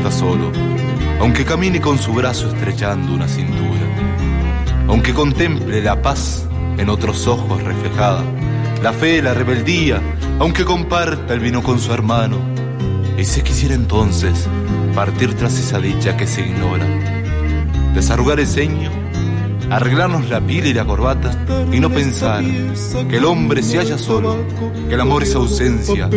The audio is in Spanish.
haya solo, aunque camine con su brazo estrechando una cintura, aunque contemple la paz en otros ojos reflejada, la fe, la rebeldía, aunque comparta el vino con su hermano, y se quisiera entonces partir tras esa dicha que se ignora, desarrugar el ceño, arreglarnos la pila y la corbata y no pensar que el hombre se halla solo, que el amor es ausencia,